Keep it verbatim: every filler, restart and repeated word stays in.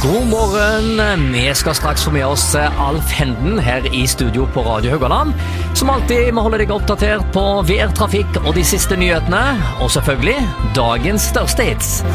God morgen, vi skal straks få med oss Alf Henden her i studio på Radio Haugaland. Som alltid må holde deg oppdatert på V R-trafikk og de siste nyhetene, og selvfølgelig dagens største hits.